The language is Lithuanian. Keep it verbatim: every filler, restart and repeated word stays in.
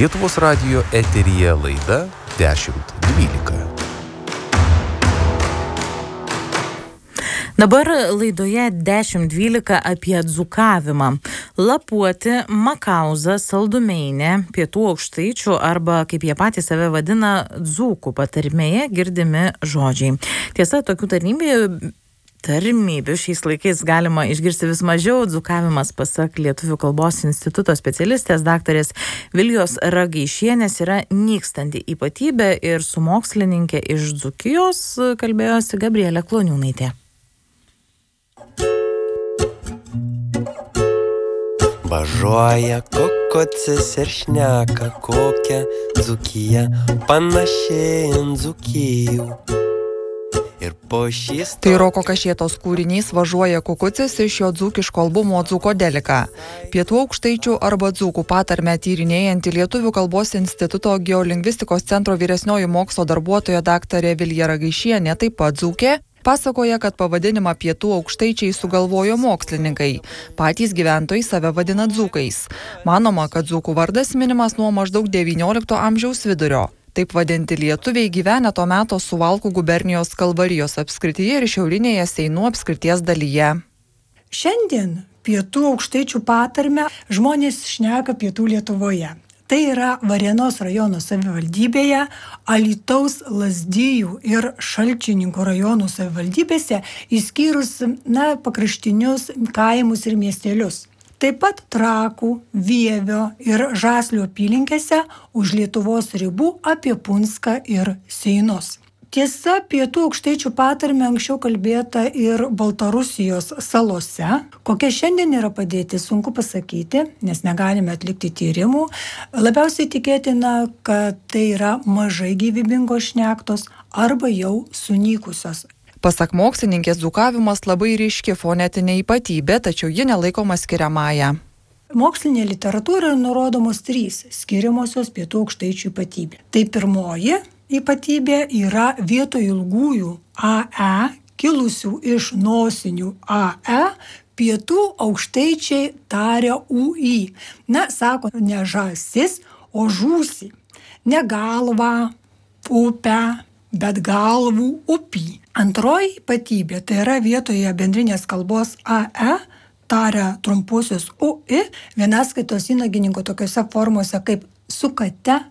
Lietuvos radijo eteryje laida dešimt dvylika. Dabar laidoje dešimt dvylika apie dzūkavimą. Lapuoti, Makauza, Saldumeinė, Pietų Aukštaičių arba, kaip jie patys save vadina, dzūkų patarmėje girdimi žodžiai. Tiesa, tokių tarnybių, tarnybių šiais laikais galima išgirsti vis mažiau. Dzūkavimas, pasak Lietuvių kalbos instituto specialistės daktarės Vilijos Ragaišienės, yra nykstanti ypatybė ir su mokslininkė iš Dzūkijos kalbėjosi Gabrielė Kloniūnaitė. Važiuoja kokocis ir šneka, kokia Dzūkija panašiai ant Dzūkijų. Ir po šis... Tai Roko Kašėtos kūrinys Važiuoja kukucis iš jo dzūkiško albumo Dzūkodelika. Pietų Aukštaičių arba dzūkų patarmę tyrinėjanti Lietuvių kalbos instituto geolingvistikos centro vyresnioji mokslo darbuotoja daktarė Vilija Ragaišienė, taip pat dzūkė, pasakoja, kad pavadinimą Pietų Aukštaičiai sugalvojo mokslininkai. Patys gyventojai save vadina dzūkais. Manoma, kad dzūkų vardas minimas nuo maždaug devyniolikto amžiaus vidurio. Taip vadinti lietuviai gyvenę to meto Suvalkų gubernijos Kalvarijos apskrityje ir šiaurinėje Seinų apskrities dalyje. Šiandien Pietų Aukštaičių patarmę žmonės šneka Pietų Lietuvoje. Tai yra Varėnos rajono savivaldybėje, Alytaus, Lazdijų ir Šalčininkų rajonų savivaldybėse, išskyrus na, pakraštinius kaimus ir miestelius. Taip pat Trakų, Vievio ir Žaslio apylinkėse už Lietuvos ribų apie Punską ir Seinus. Tiesa, Pietų Aukštaičių patarmė anksčiau kalbėta ir Baltarusijos salose. Kokia šiandien yra padėti, sunku pasakyti, nes negalime atlikti tyrimų. Labiausiai tikėtina, kad tai yra mažai gyvybingos šnektos arba jau sunykusios. Pasak mokslininkės, dzūkavimas labai ryški fonetinė ypatybė, tačiau ji nelaikoma skiriamąja. Mokslinė literatūra nurodomos trys skiriamosios Pietų Aukštaičių ypatybė. Tai pirmoji ypatybė yra vietoj ilgųjų ae, kilusių iš nosinių ae, Pietų Aukštaičiai taria ui. Na, sako, ne žąsis, o žūsi. Ne galvą, upę, bet galvų upį. Antroji ypatybė, tai yra vietoje bendrinės kalbos ae, taria trumpuosius ui, vienaskaitos įnagininko tokiose formose kaip su kate